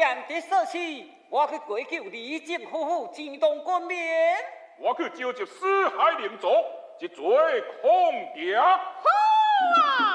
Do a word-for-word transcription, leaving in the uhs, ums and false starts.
贤的说起，我去追求李靖夫妇激动冠冕。 我去召集四海灵族，一嘴空调。 好啊！